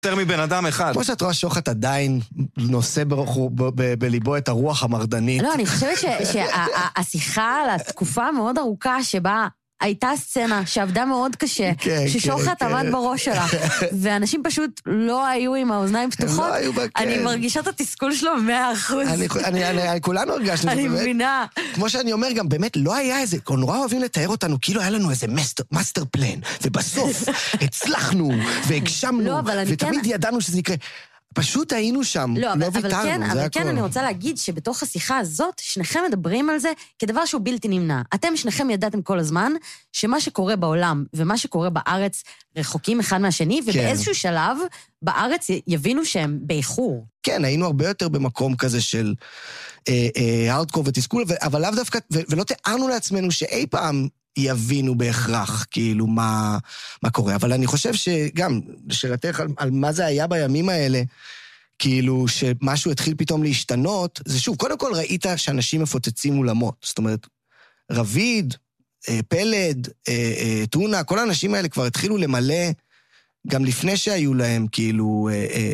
יותר מבן אדם אחד. כמו שאת רואה שוחט עדיין נושא בליבו את הרוח המרדנית. לא, אני חושבת שהשיחה על התקופה מאוד ארוכה שבה הייתה סצנה שעבדה מאוד קשה, ששוחט עמד בראש שלה, ואנשים פשוט לא היו עם האוזניים פתוחות. אני מרגישה את התסכול שלו 100%. כולנו הרגשנו. אני מבינה. כמו שאני אומר, גם באמת לא היה איזה, נורא אוהבים לתאר אותנו, כאילו היה לנו איזה מאסטר פלן, ובסוף הצלחנו והגשמנו, ותמיד ידענו שזה יקרה. פשוט היינו שם, לא ויתרנו, זה הכל. אבל כן, אני רוצה להגיד שבתוך השיחה הזאת, שניכם מדברים על זה כדבר שהוא בלתי נמנע. אתם שניכם ידעתם כל הזמן שמה שקורה בעולם ומה שקורה בארץ רחוקים אחד מהשני, ובאיזשהו שלב בארץ יבינו שהם באיחור. כן, היינו הרבה יותר במקום כזה של הארדקור ותסכול, אבל לאו דווקא, ולא תיארנו לעצמנו שאי פעם יבינו בהכרח, כאילו, מה קורה. אבל אני חושב שגם, לשאלתך על מה זה היה בימים האלה, כאילו, שמשהו התחיל פתאום להשתנות, זה שוב, קודם כל ראית שאנשים מפוצצים אולמות. זאת אומרת, רביד, פלד, טונה, כל האנשים האלה כבר התחילו למלא, גם לפני שהיו להם, כאילו,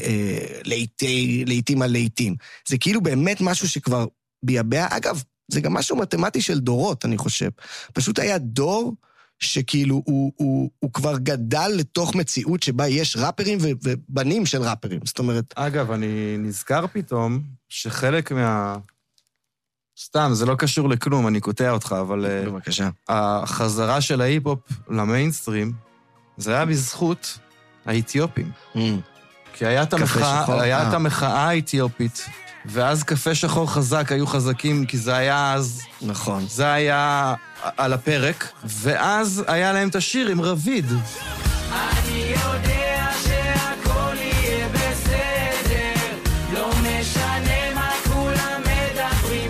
לעיתים על לעיתים. זה כאילו באמת משהו שכבר ביבע, אגב, זה גם משהו מתמטי של דורות, אני חושב. פשוט היה דור שכאילו הוא כבר גדל לתוך מציאות שבה יש ראפרים ובנים של ראפרים. זאת אומרת... אגב, אני נזכר פתאום שחלק סתם, זה לא קשור לכלום, אני קוטע אותך, אבל... בבקשה. החזרה של ההיפ-הופ למיינסטרים, זה היה בזכות האתיופים. כי היה את המחאה האתיופית, ואז קפה שחור חזק היו חזקים, כי זה היה אז... נכון. זה היה על הפרק, ואז היה להם את השיר עם רביד. אני יודע שהכל יהיה בסדר, לא משנה מה כולם מדברים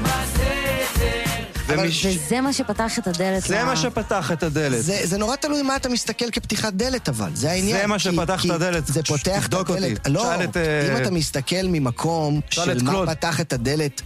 בסדר. וזה מה שפתח את הדלת. זה מה שפתח את הדלת. זה נורא תלוי מה אתה מסתכל כפתיחת דלת, אבל זה העניין. זה מה שפתח את הדלת. זה פותח את הדלת. לא, אם אתה מסתכל ממקום של מה פתח את הדלת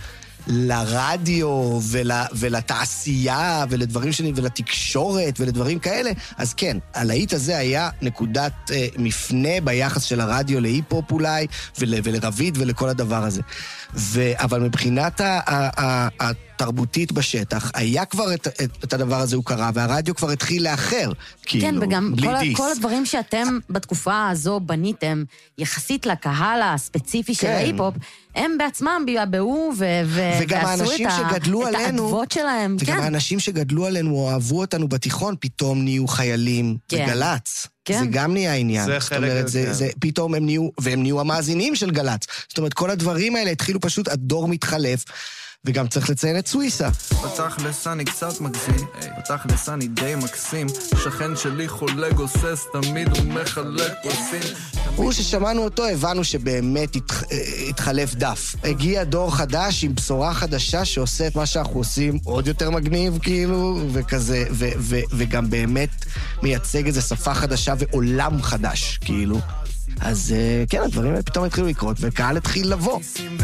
לרדיו ולתעשייה ולדברים שלי ולתקשורת ולדברים כאלה, אז כן, הלהיט הזה היה נקודת מפנה ביחס של הרדיו להיפ-הופ אולי ולרביד ולכל הדבר הזה. אבל מבחינת התרבותית בשטח, היה כבר את הדבר הזה הוא קרה, והרדיו כבר התחיל לאחר, כאילו, כן, וגם בלי כל הדברים שאתם בתקופה הזו בניתם, יחסית לקהל הספציפי של ההיפ-הופ, הם בעצמם ביבעו ועשו את האדוות שלהם. וגם האנשים שגדלו עלינו, אוהבו אותנו בתיכון, פתאום נהיו חיילים בגלץ. זה גם נהיה העניין. זאת אומרת, פתאום הם נהיו המאזינים של גלץ. זאת אומרת, כל הדברים האלה התחילו פשוט, הדור מתחלף, וגם צריך לציין את סוויסה. בתכלס אני קצת מגזים, בתכלס אני די מקסים, שכן שלי חולה גוסס, תמיד הוא מחלק פרסים. הוא ששמענו אותו, הבנו שבאמת התחלף דף. הגיע דור חדש עם בשורה חדשה שעושה את מה שאנחנו עושים עוד יותר מגניב, כאילו, וכזה, וגם באמת מייצג איזו שפה חדשה ועולם חדש, כאילו. אז כן, הדברים האלה פתאום התחילו לקרות, וקהל התחיל לבוא.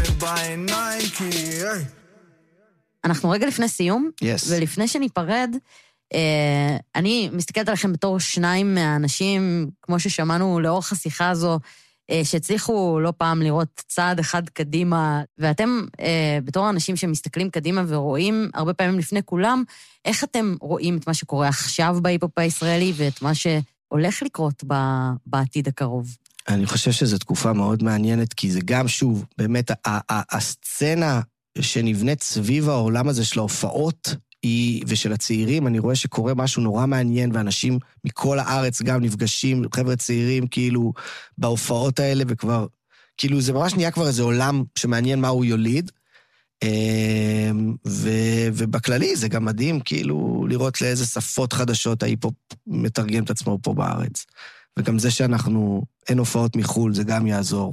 אנחנו רגע לפני סיום, ולפני שניפרד, אני מסתכלת עליכם בתור שניים מהאנשים, כמו ששמענו לאורך השיחה הזו, שהצליחו לא פעם לראות צעד אחד קדימה, ואתם בתור אנשים שמסתכלים קדימה ורואים הרבה פעמים לפני כולם, איך אתם רואים את מה שקורה עכשיו בהיפ-הופ הישראלי, ואת מה שהולך לקרות בעתיד הקרוב? אני חושב שזו תקופה מאוד מעניינת, כי זה גם שוב, באמת, הסצנה שנבנית סביב העולם הזה של ההופעות ושל הצעירים, אני רואה שקורה משהו נורא מעניין, ואנשים מכל הארץ גם נפגשים, חבר'ה צעירים, כאילו, בהופעות האלה, וכבר, כאילו, זה ממש נהיה כבר איזה עולם שמעניין מה הוא יוליד, ובכללי זה גם מדהים, כאילו, לראות לאיזה שפות חדשות ההיפ-הופ מתרגם את עצמו פה בארץ. וגם זה שאנחנו, אין הופעות מחול, זה גם יעזור.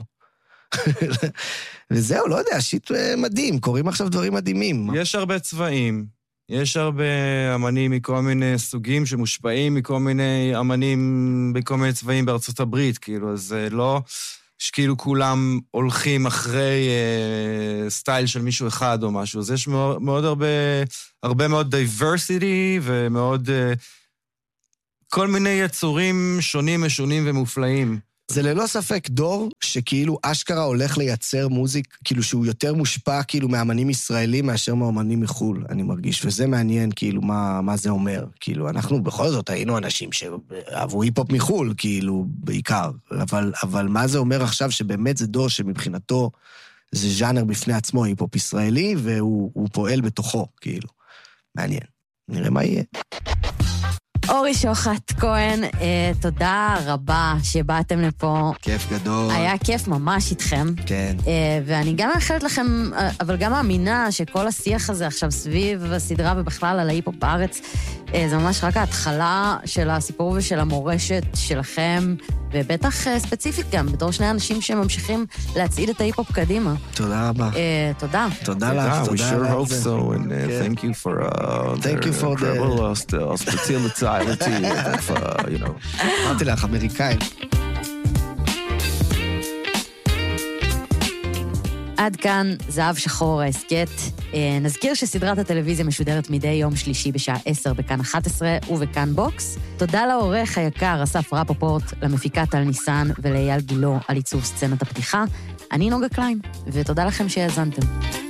וזהו, לא יודע, שיט מדהים, קוראים עכשיו דברים מדהימים. יש הרבה צבעים, יש הרבה אמנים מכל מיני סוגים שמושפעים מכל מיני אמנים בכל מיני צבעים בארצות הברית, כאילו, אז לא שכאילו כולם הולכים אחרי סטייל של מישהו אחד או משהו, אז יש מאוד הרבה מאוד diversity ומאוד כל מיני יצורים שונים, משונים ומופלאים. זה ללא ספק דור שכאילו אשכרה הולך לייצר מוזיק, כאילו שהוא יותר מושפע כאילו מאמנים ישראלים מאשר מאמנים מחול, אני מרגיש, וזה מעניין כאילו מה זה אומר. כאילו אנחנו בכל זאת היינו אנשים שאהבו היפ-הופ מחול, כאילו בעיקר, אבל מה זה אומר עכשיו שבאמת זה דור שמבחינתו זה ז'אנר בפני עצמו היפ-הופ ישראלי, והוא פועל בתוכו, כאילו. מעניין. נראה מה יהיה. אורי שוחט כהן, תודה רבה שבאתם לפה. כיף גדול. היה כיף ממש איתכם. כן. ואני גם מאחלת לכם, אבל גם מאמינה שכל השיח הזה עכשיו סביב הסדרה ובכלל על ההיפ-הופ בארץ, זה ממש רק ההתחלה של הסיפור ושל המורשת שלכם, ובטח ספציפית גם, בתור שני אנשים שממשיכים להצעיד את ההיפ-הופ קדימה. תודה רבה. תודה. תודה לך, We sure hope so, and thank you for the incredible hospitality, you know. אמרתי לך, אמריקאים. עד כאן זהב שחור ההסקט. נזכיר שסדרת הטלוויזיה משודרת מדי יום שלישי בשעה 10 בכאן 11 ובכאן בוקס. תודה לעורך היקר אסף רפופורט, למפיקה טל ניסן ולאייל גילו על עיצוב סצנת הפתיחה. אני נוגה קליין, ותודה לכם שהאזנתם.